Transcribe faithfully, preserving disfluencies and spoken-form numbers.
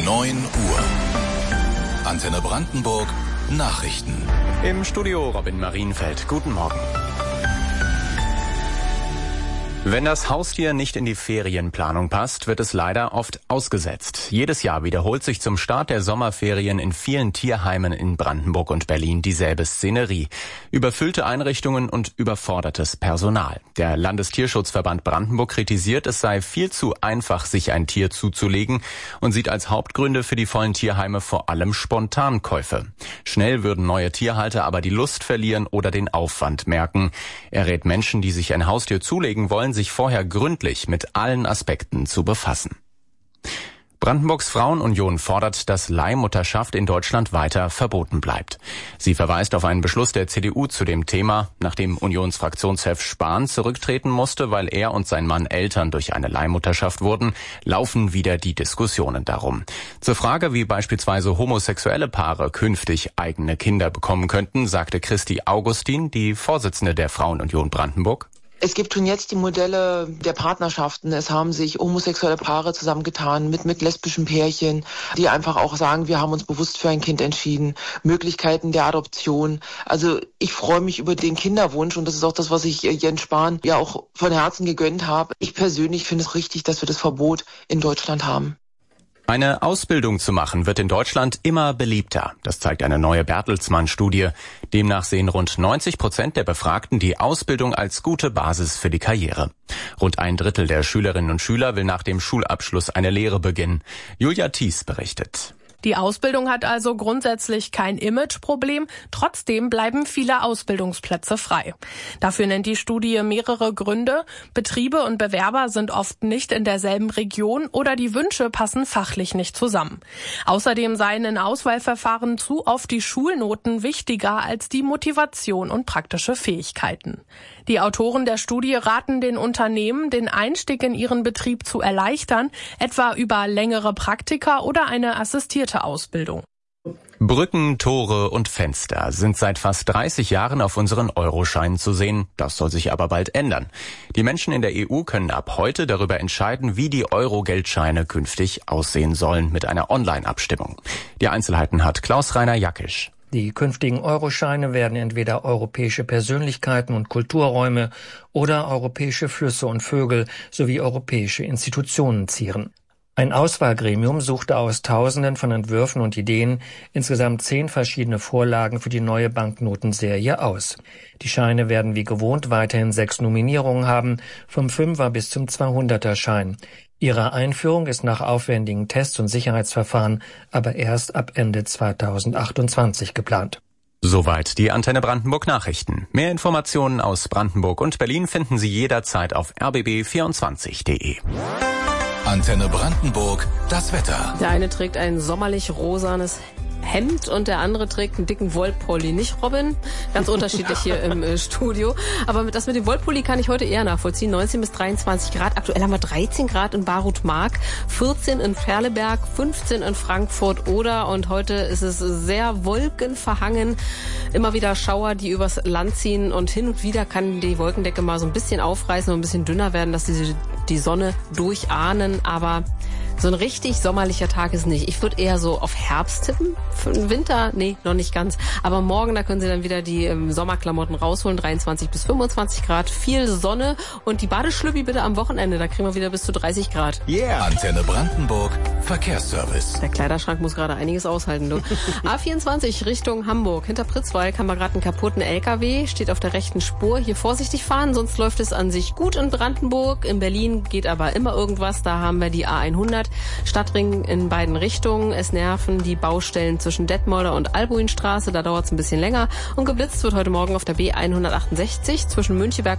neun Uhr. Antenne Brandenburg Nachrichten. Im Studio Robin Marienfeld. Guten Morgen. Wenn das Haustier nicht in die Ferienplanung passt, wird es leider oft ausgesetzt. Jedes Jahr wiederholt sich zum Start der Sommerferien in vielen Tierheimen in Brandenburg und Berlin dieselbe Szenerie. Überfüllte Einrichtungen und überfordertes Personal. Der Landestierschutzverband Brandenburg kritisiert, es sei viel zu einfach, sich ein Tier zuzulegen und sieht als Hauptgründe für die vollen Tierheime vor allem Spontankäufe. Schnell würden neue Tierhalter aber die Lust verlieren oder den Aufwand merken. Er rät Menschen, die sich ein Haustier zulegen wollen, sich vorher gründlich mit allen Aspekten zu befassen. Brandenburgs Frauenunion fordert, dass Leihmutterschaft in Deutschland weiter verboten bleibt. Sie verweist auf einen Beschluss der C D U zu dem Thema, nachdem Unionsfraktionschef Spahn zurücktreten musste, weil er und sein Mann Eltern durch eine Leihmutterschaft wurden, laufen wieder die Diskussionen darum. Zur Frage, wie beispielsweise homosexuelle Paare künftig eigene Kinder bekommen könnten, sagte Christi Augustin, die Vorsitzende der Frauenunion Brandenburg: Es gibt schon jetzt die Modelle der Partnerschaften. Es haben sich homosexuelle Paare zusammengetan mit, mit lesbischen Pärchen, die einfach auch sagen, wir haben uns bewusst für ein Kind entschieden. Möglichkeiten der Adoption. Also ich freue mich über den Kinderwunsch und das ist auch das, was ich Jens Spahn ja auch von Herzen gegönnt habe. Ich persönlich finde es richtig, dass wir das Verbot in Deutschland haben. Eine Ausbildung zu machen wird in Deutschland immer beliebter. Das zeigt eine neue Bertelsmann-Studie. Demnach sehen rund neunzig Prozent der Befragten die Ausbildung als gute Basis für die Karriere. Rund ein Drittel der Schülerinnen und Schüler will nach dem Schulabschluss eine Lehre beginnen. Julia Thies berichtet. Die Ausbildung hat also grundsätzlich kein Imageproblem. Trotzdem bleiben viele Ausbildungsplätze frei. Dafür nennt die Studie mehrere Gründe. Betriebe und Bewerber sind oft nicht in derselben Region oder die Wünsche passen fachlich nicht zusammen. Außerdem seien in Auswahlverfahren zu oft die Schulnoten wichtiger als die Motivation und praktische Fähigkeiten. Die Autoren der Studie raten den Unternehmen, den Einstieg in ihren Betrieb zu erleichtern, etwa über längere Praktika oder eine assistierte Ausbildung. Brücken, Tore und Fenster sind seit fast dreißig Jahren auf unseren Euroscheinen zu sehen. Das soll sich aber bald ändern. Die Menschen in der E U können ab heute darüber entscheiden, wie die Euro-Geldscheine künftig aussehen sollen, mit einer Online-Abstimmung. Die Einzelheiten hat Klaus-Rainer Jackisch. Die künftigen Euroscheine werden entweder europäische Persönlichkeiten und Kulturräume oder europäische Flüsse und Vögel sowie europäische Institutionen zieren. Ein Auswahlgremium suchte aus Tausenden von Entwürfen und Ideen insgesamt zehn verschiedene Vorlagen für die neue Banknotenserie aus. Die Scheine werden wie gewohnt weiterhin sechs Nominierungen haben, vom Fünfer bis zum zweihunderter Schein. Ihre Einführung ist nach aufwendigen Tests und Sicherheitsverfahren aber erst ab Ende zweitausendachtundzwanzig geplant. Soweit die Antenne Brandenburg Nachrichten. Mehr Informationen aus Brandenburg und Berlin finden Sie jederzeit auf r b b vierundzwanzig punkt d e. Antenne Brandenburg, das Wetter. Der eine trägt ein sommerlich rosanes Hemd und der andere trägt einen dicken Wollpulli. Nicht, Robin? Ganz unterschiedlich hier im äh, Studio. Aber das mit dem Wollpulli kann ich heute eher nachvollziehen. neunzehn bis dreiundzwanzig Grad. Aktuell haben wir dreizehn Grad in Barut-Mark, vierzehn in Perleberg, fünfzehn in Frankfurt-Oder. Und heute ist es sehr wolkenverhangen. Immer wieder Schauer, die übers Land ziehen. Und hin und wieder kann die Wolkendecke mal so ein bisschen aufreißen und ein bisschen dünner werden, dass diese die Sonne durchahnen. Aber so ein richtig sommerlicher Tag ist nicht. Ich würde eher so auf Herbst tippen. Für den Winter, nee, noch nicht ganz. Aber morgen, da können Sie dann wieder die ähm, Sommerklamotten rausholen. dreiundzwanzig bis fünfundzwanzig Grad, viel Sonne. Und die Badeschlüppi bitte am Wochenende. Da kriegen wir wieder bis zu dreißig Grad. Yeah. Antenne Brandenburg, Verkehrsservice. Der Kleiderschrank muss gerade einiges aushalten, du. A vierundzwanzig Richtung Hamburg. Hinter Pritzwalk haben wir gerade einen kaputten L K W. Steht auf der rechten Spur. Hier vorsichtig fahren, sonst läuft es an sich gut in Brandenburg. In Berlin geht aber immer irgendwas. Da haben wir die A hundert. Stadtring in beiden Richtungen. Es nerven die Baustellen zwischen Detmolder und Albuinstraße. Da dauert es ein bisschen länger. Und geblitzt wird heute Morgen auf der B hundertachtundsechzig zwischen Müncheberg